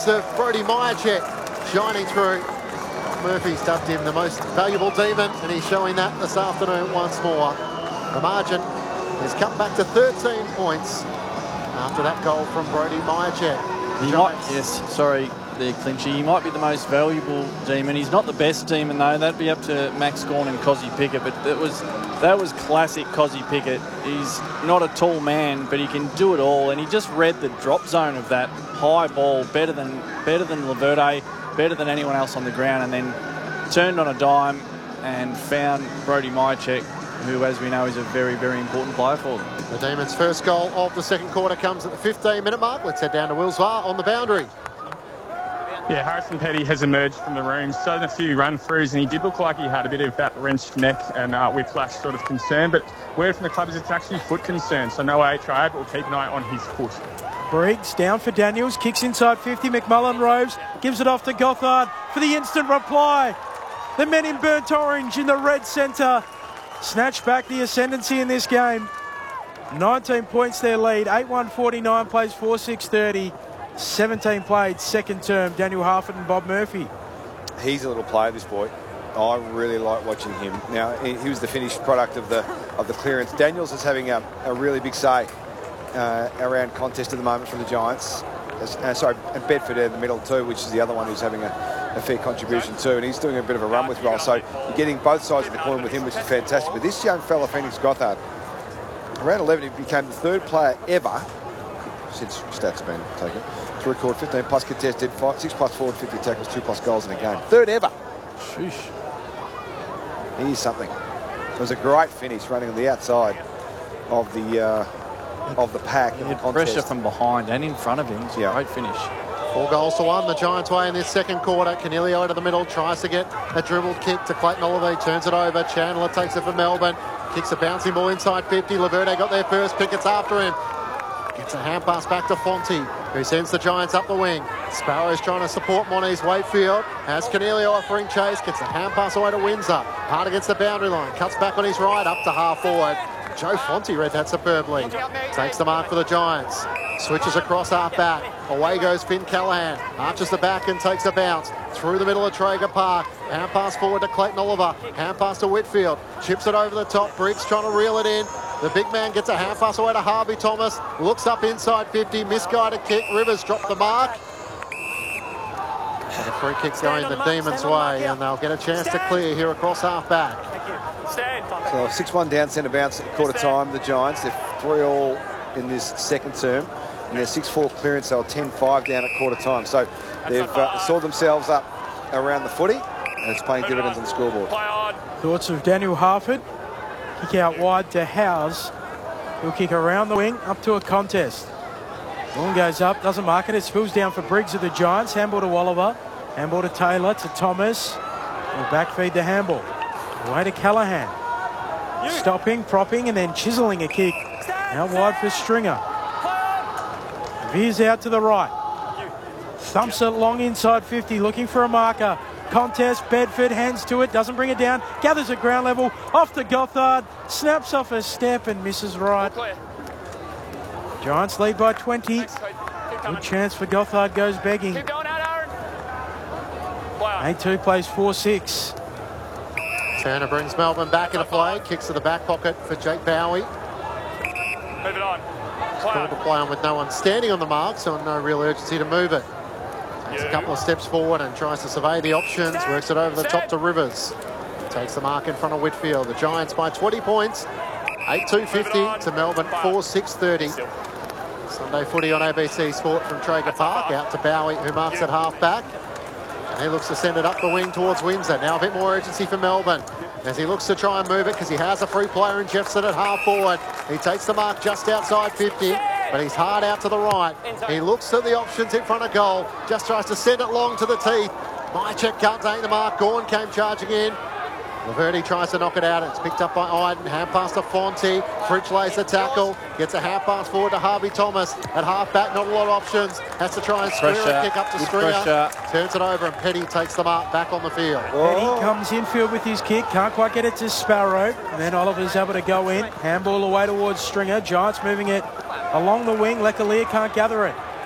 of Brody Myercheck shining through. Murphy's dubbed him the most valuable demon, and he's showing that this afternoon once more. The margin is cut back to 13 points after that goal from Brody Myercheck. There, Clinchy. He might be the most valuable demon. He's not the best demon though. That'd be up to Max Gawn and Cozzy Pickett. But that was classic Cozzy Pickett. He's not a tall man, but he can do it all. And he just read the drop zone of that high ball better than Laverde, better than anyone else on the ground, and then turned on a dime and found Brody Myercheck, who, as we know, is a very, very important player for them. The Demons' first goal of the second quarter comes at the 15-minute mark. Let's head down to Wilsvar on the boundary. Yeah, Harrison Petty has emerged from the room, done a few run-throughs, and he did look like he had a bit of that wrenched neck and whiplash sort of concern. But word from the club is it's actually foot concern, so no AHI, but we'll keep an eye on his foot. Briggs down for Daniels, kicks inside 50, McMullen roves, gives it off to Gothard for the instant reply. The men in burnt orange in the red centre snatch back the ascendancy in this game. 19 points their lead, 8-1-49 plays 4-6-30. 17 played, second term, Daniel Harford and Bob Murphy. He's a little player, this boy. I really like watching him. Now, he was the finished product of the clearance. Daniels is having a really big say around contest at the moment from the Giants. And Bedford in the middle too, which is the other one who's having a fair contribution too. And he's doing a bit of a run with Roll. So you're getting both sides of the coin with him, which is fantastic. But this young fella, Phoenix Gothard, around 11, he became the third player ever, since stats have been taken, to record 15 plus contested, 6 plus forward, 50 tackles, 2 plus goals in a game. Third ever. Sheesh. He is something. It was a great finish running on the outside of the pack. He had pressure from behind and in front of him. It's a great finish. 4 goals to 1, the Giants way in this second quarter. Canelio to the middle, tries to get a dribbled kick to Clayton Oliver, turns it over. Chandler takes it for Melbourne, kicks a bouncing ball inside 50. Laverde got there first, Pickett's after him. Gets a hand pass back to Fonte, who sends the Giants up the wing. Sparrow's trying to support Moniz Wakefield. Has Canelio offering chase, gets a hand pass away to Windsor. Hard against the boundary line, cuts back on his right, up to half forward. Joe Fonte read that superbly. Takes the mark for the Giants. Switches across half back. Away goes Finn Callahan. Arches the back and takes a bounce. Through the middle of Traeger Park. Hand pass forward to Clayton Oliver. Hand pass to Whitfield. Chips it over the top. Briggs trying to reel it in. The big man gets a hand pass away to Harvey Thomas. Looks up inside 50. Misguided kick. Rivers dropped the mark. And the free kick's going the Demons' way, and they'll get a chance to clear here across half back. So 6-1 down centre bounce at quarter time, the Giants. They're 3-all in this second term. And their 6-4 clearance, they were 10-5 down at quarter time. So they've sold themselves up around the footy, and it's paying dividends on the scoreboard. Thoughts of Daniel Harford. Kick out wide to Howes. He'll kick around the wing, up to a contest. Ball goes up, doesn't mark it. It spills down for Briggs of the Giants. Handball to Oliver. Handball to Taylor, to Thomas. Will backfeed the handball. Away to Callahan. Stopping, propping, and then chiselling a kick. Now wide for Stringer. Veers out to the right. Thumps it long inside 50, looking for a marker. Contest, Bedford, hands to it, doesn't bring it down. Gathers at ground level, off to Gothard. Snaps off a step and misses right. Giants lead by 20. Good chance for Gothard, goes begging. 8-2 plays 4-6. Turner brings Melbourne back into play. Kicks to the back pocket for Jake Bowie. Move it on. Called to play on with no one standing on the mark, so no real urgency to move it. Takes a couple of steps forward and tries to survey the options. Works it over the top to Rivers. Takes the mark in front of Whitfield. The Giants by 20 points. 8-2-50 to Melbourne 4-6-30. Sunday footy on ABC Sport from Traeger Park. Out to Bowie, who marks at half back. And he looks to send it up the wing towards Windsor. Now a bit more urgency for Melbourne as he looks to try and move it because he has a free player in Jeffson at half forward. He takes the mark just outside 50, but he's hard out to the right. He looks at the options in front of goal, just tries to send it long to the teeth. Myercheck can't take the mark. Gawn came charging in. Laverde tries to knock it out. It's picked up by Iden. Hand pass to Fonte. Fritsch lays the tackle. Gets a hand pass forward to Harvey Thomas. At half back, not a lot of options. Has to try and square a kick up to Stringer. Turns it over and Petty takes the mark back on the field. Petty comes infield with his kick. Can't quite get it to Sparrow. And then Oliver's able to go in. Handball away towards Stringer. Giants moving it along the wing. Lekalia can't gather it.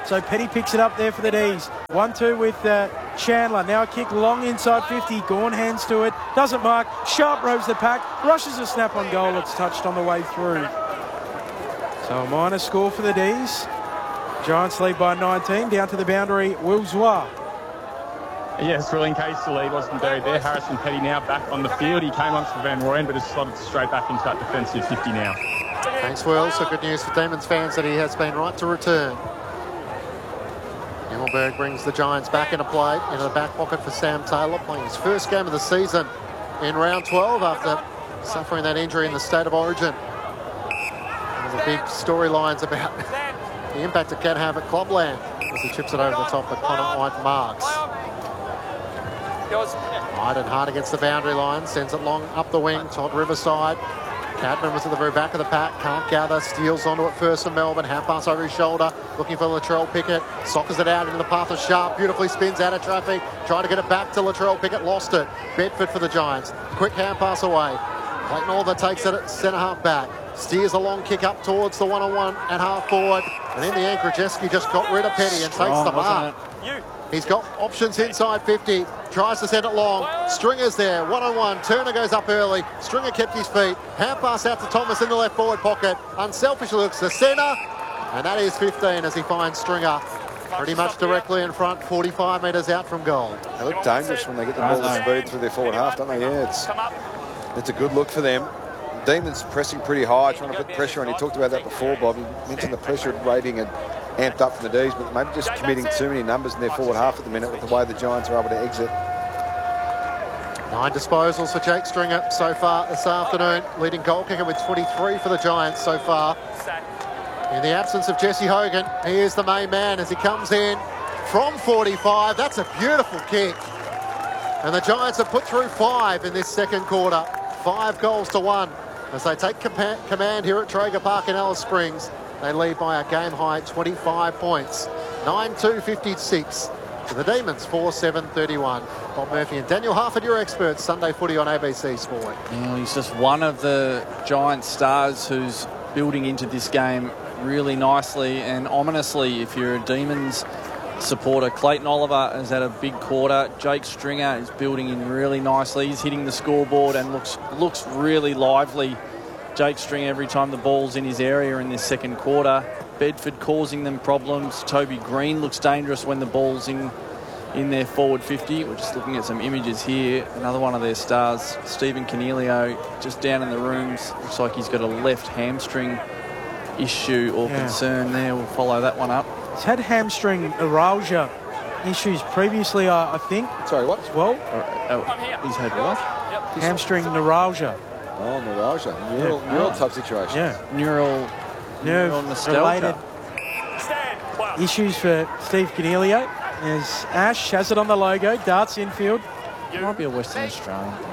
So Petty picks it up there for the D's. 1-2 with Chandler. Now a kick long inside 50. Gawn hands to it. Doesn't mark. Sharp robes the pack. Rushes a snap on goal. It's touched on the way through. So a minor score for the D's. Giants lead by 19. Down to the boundary, Will Zwa. Yes, well, in case the lead wasn't buried there, Harrison Petty now back on the field. He came on for Van Rooyen, but has slotted straight back into that defensive 50 now. Thanks, Will. So good news for Demons fans that he has been right to return. Himmelberg brings the Giants back into play, into the back pocket for Sam Taylor, playing his first game of the season in round 12 after suffering that injury in the State of Origin. One of the big storylines about the impact it can have at Clubland as he chips it over the top of Connor White marks. Iden hard against the boundary line, sends it long up the wing, Todd Riverside. Cadman was at the very back of the pack, can't gather, steals onto it first for Melbourne, half pass over his shoulder, looking for Latrell Pickett, sockers it out into the path of Sharp, beautifully spins out of traffic, trying to get it back to Latrell Pickett, lost it. Bedford for the Giants, quick hand pass away. Clayton Oliver takes it at centre half back, steers a long kick up towards the one-on-one at half forward, and in the end, Krajewski just got rid of Petty and takes the mark. He's got options inside 50, tries to send it long. Stringer's there, one-on-one. Turner goes up early. Stringer kept his feet. Hand pass out to Thomas in the left forward pocket. Unselfishly looks to centre, and that is 15 as he finds Stringer pretty much directly in front, 45 metres out from goal. They look dangerous when they get the ball to speed through their forward half, don't they? Yeah, it's a good look for them. Demons pressing pretty high, trying to put pressure on. He talked about that before, Bob. He mentioned the pressure rating and amped up from the D's, but maybe just committing too many numbers in their forward half at the minute with the way the Giants are able to exit. 9 disposals for Jake Stringer so far this afternoon, leading goal kicker with 23 for the Giants so far. In the absence of Jesse Hogan, he is the main man as he comes in from 45. That's a beautiful kick. And the Giants have put through 5 in this second quarter. 5 goals to 1 as they take command here at Traeger Park in Alice Springs. They lead by a game-high 25 points. 9-2-56 to the Demons, 4-7-31. Bob Murphy and Daniel Harford, your experts. Sunday footy on ABC Sport. Yeah, he's just one of the Giant stars who's building into this game really nicely and ominously. If you're a Demons supporter, Clayton Oliver has had a big quarter. Jake Stringer is building in really nicely. He's hitting the scoreboard and looks really lively. Jake Stringer every time the ball's in his area in this second quarter. Bedford causing them problems. Toby Green looks dangerous when the ball's in their forward 50. We're just looking at some images here. Another one of their stars, Stephen Canelio, just down in the rooms. Looks like he's got a left hamstring issue or concern there. We'll follow that one up. He's had hamstring neuralgia issues previously, I think. Sorry, what? As well. He's had what? Hamstring neuralgia. Oh, neuralgia. Neural type situation. Yeah. Neural nostalgia. Related issues for Steve Canelio as Ash has it on the logo, darts infield. It might be a Western Australian thing.